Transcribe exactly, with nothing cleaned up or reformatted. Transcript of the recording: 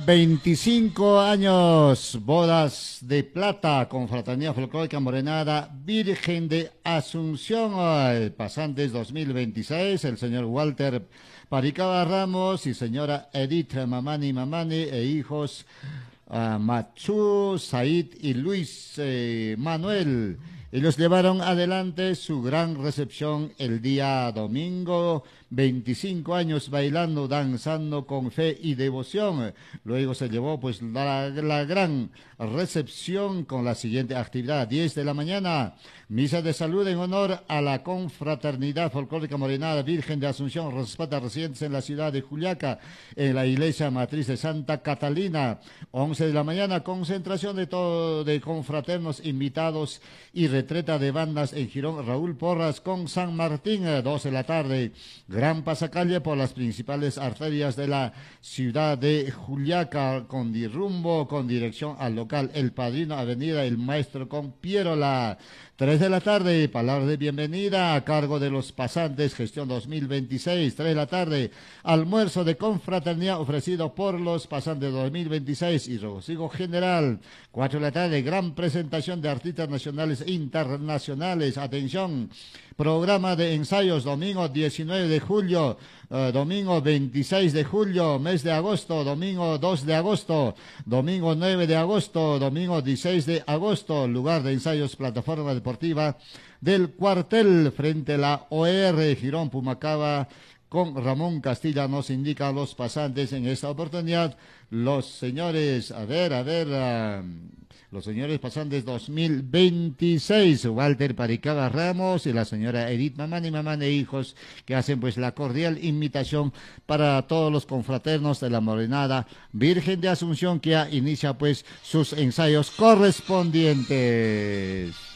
veinticinco años, bodas de plata, confraternidad folclórica morenada, Virgen de Asunción, ay, pasantes dos mil veintiséis, el señor Walter Paricaba Ramos y señora Edith Mamani Mamani e hijos uh, Machu, Said y Luis eh, Manuel. Ellos llevaron adelante su gran recepción el día domingo, veinticinco años bailando, danzando con fe y devoción. Luego se llevó pues la, la gran recepción con la siguiente actividad, diez de la mañana, misa de salud en honor a la confraternidad folclórica morenada Virgen de Asunción, respeta residentes en la ciudad de Juliaca, en la iglesia matriz de Santa Catalina. once de la mañana, concentración de todo de confraternos invitados y retreta de bandas en Girón, Raúl Porras con San Martín. Doce de la tarde, gran pasacalle por las principales arterias de la ciudad de Juliaca, con rumbo, con dirección al local El Padrino, avenida El Maestro con Pierola. Tres de la tarde, palabras de bienvenida a cargo de los pasantes, gestión dos mil veintiséis. Tres de la tarde, almuerzo de confraternidad ofrecido por los pasantes dos mil veintiséis y regocijo general. Cuatro de la tarde, gran presentación de artistas nacionales e internacionales. Atención, programa de ensayos, domingo diecinueve de julio, uh, domingo veintiséis de julio, mes de agosto, domingo dos de agosto, domingo nueve de agosto, domingo dieciséis de agosto, lugar de ensayos, plataforma deportiva del cuartel frente a la O R Girón Pumacaba. Con Ramón Castilla nos indican los pasantes en esta oportunidad, los señores, a ver, a ver, uh, los señores pasantes dos mil veintiséis, Walter Paricaba Ramos y la señora Edith Mamani Mamani e hijos, que hacen pues la cordial invitación para todos los confraternos de la morenada Virgen de Asunción, que ya inicia pues sus ensayos correspondientes.